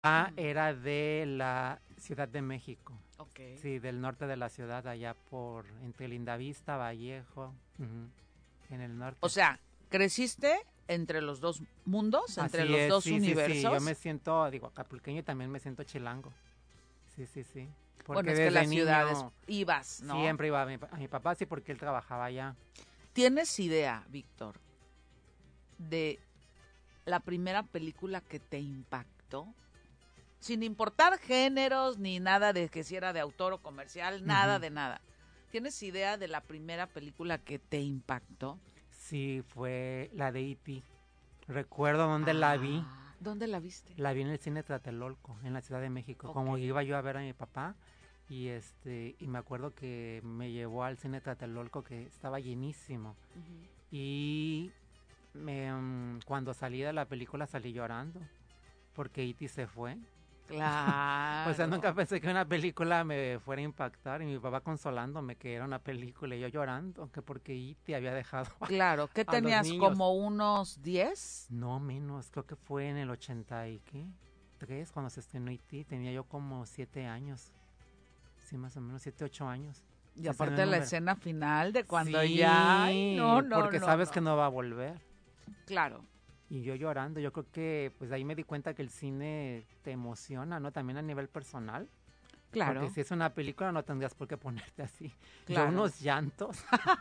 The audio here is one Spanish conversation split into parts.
era de la Ciudad de México. Ok. Sí, del norte de la ciudad, allá por entre Lindavista, Vallejo, en el norte. O sea, creciste entre los dos mundos, entre Así los es, dos sí, sí, sí. Yo universos. me siento, digo, acapulqueño y también me siento chilango. Sí, sí, sí. Bueno, Porque es que desde las ciudades niño ibas, ¿no? siempre iba a mi papá, sí, porque él trabajaba allá. ¿Tienes idea, Víctor, de la primera película que te impactó? Sin importar géneros ni nada de que si era de autor o comercial, nada de nada. ¿Tienes idea de la primera película que te impactó? Sí, fue la de E.T. Recuerdo dónde la vi. ¿Dónde la viste? La vi en el cine Tlatelolco, en la Ciudad de México. Ok. Como iba yo a ver a mi papá y y me acuerdo que me llevó al cine Tlatelolco que estaba llenísimo. Y cuando salí de la película salí llorando porque E.T. se fue. Claro. O sea, nunca pensé que una película me fuera a impactar y mi papá consolándome que era una película y yo llorando, que porque E.T. había dejado Claro, ¿qué a los tenías? niños. ¿Como unos 10? No, menos, creo que fue en el 80 y qué, 3, cuando se estrenó E.T., tenía yo como 7 años, sí, más o menos, 7, 8 años. Y Se aparte estrenó la en escena final de cuando Sí, ya... Ay, no, porque sabes que no va a volver. Claro. Y yo llorando, yo creo que pues ahí me di cuenta que el cine te emociona, ¿no? También a nivel personal. Claro. Porque si es una película no tendrías por qué ponerte así. Claro. Yo unos llantos.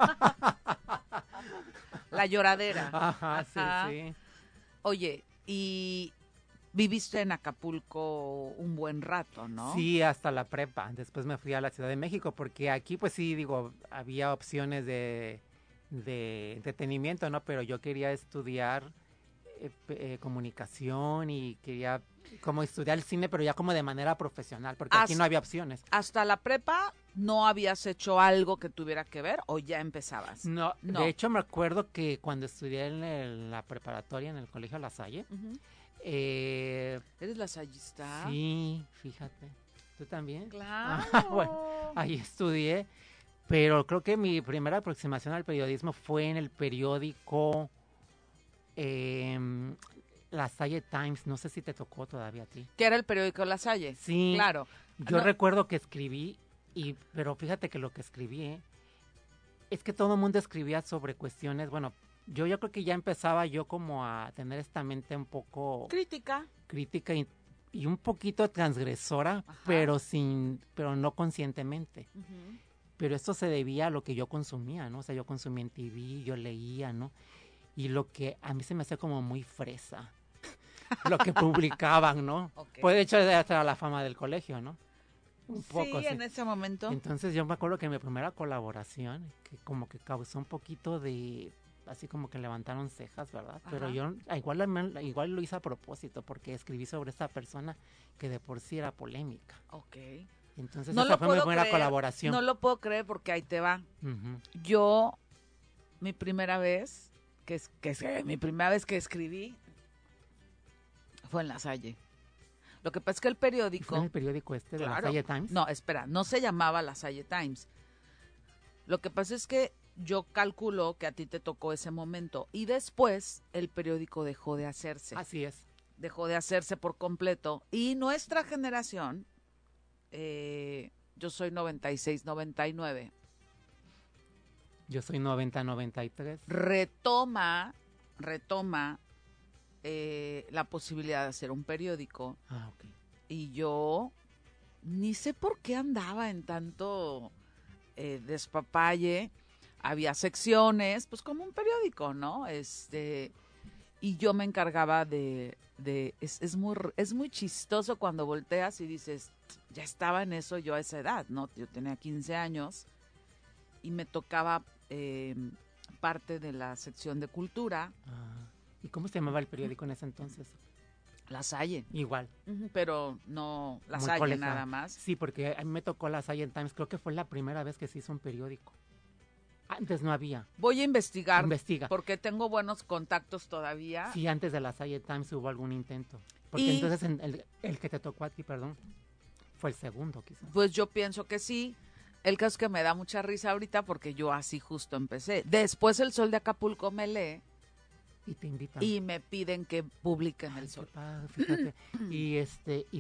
La lloradera. Ajá, sí, Ajá. sí. Oye, y viviste en Acapulco un buen rato, ¿no? Sí, hasta la prepa. Después me fui a la Ciudad de México porque aquí pues sí, digo, había opciones de entretenimiento, ¿no? Pero yo quería estudiar comunicación y quería como estudiar el cine, pero ya como de manera profesional, porque aquí no había opciones. ¿Hasta la prepa no habías hecho algo que tuviera que ver o ya empezabas? No, de hecho me acuerdo que cuando estudié en la preparatoria en el Colegio La Salle, ¿Eres lasallista? Sí, fíjate. ¿Tú también? Claro. Bueno, ahí estudié, pero creo que mi primera aproximación al periodismo fue en el periódico La Salle Times. No sé si te tocó todavía a ti. ¿Qué era el periódico La Salle? Sí, claro. Yo recuerdo que escribí, pero fíjate que lo que escribí es que todo el mundo escribía sobre cuestiones, bueno, yo creo que ya empezaba yo como a tener esta mente un poco crítica y un poquito transgresora, pero no conscientemente. Pero esto se debía a lo que yo consumía, ¿no? O sea, yo consumía en TV, yo leía, ¿no? Y lo que a mí se me hacía como muy fresa, lo que publicaban, ¿no? Pues de hecho hasta la fama del colegio, ¿no? Un poco, sí, en ese momento. Entonces yo me acuerdo que mi primera colaboración, que como que causó un poquito de, así como que levantaron cejas, ¿verdad? Ajá. Pero yo igual lo hice a propósito, porque escribí sobre esta persona que de por sí era polémica. Ok. Entonces esa fue mi primera colaboración. No lo puedo creer porque ahí te va. Yo, mi primera vez que escribí fue en La Salle. Lo que pasa es que el periódico... ¿Fue en el periódico de La Salle Times? No, espera, no se llamaba La Salle Times. Lo que pasa es que yo calculo que a ti te tocó ese momento y después el periódico dejó de hacerse. Así es. Dejó de hacerse por completo y nuestra generación, yo soy 96, 99. Yo soy 90, 93. Retoma la posibilidad de hacer un periódico. Ok. Y yo ni sé por qué andaba en tanto despapalle. Había secciones, pues como un periódico, ¿no? Y yo me encargaba es muy chistoso cuando volteas y dices, ya estaba en eso yo a esa edad, ¿no? Yo tenía 15 años y me tocaba parte de la sección de cultura. ¿Y cómo se llamaba el periódico en ese entonces? La Salle. Igual. Pero no La Salle nada más. Sí, porque a mí me tocó La Salle Times. Creo que fue la primera vez que se hizo un periódico. Antes no había. Voy a investigar. Investiga. Porque tengo buenos contactos todavía. Sí, antes de La Salle Times hubo algún intento. Porque entonces el que te tocó a ti, perdón, fue el segundo quizás. Pues yo pienso que sí. El caso es que me da mucha risa ahorita porque yo así justo empecé. Después El Sol de Acapulco me lee. Y te invitan. Y me piden que publique en El Ay, Sol. qué padre, fíjate. Y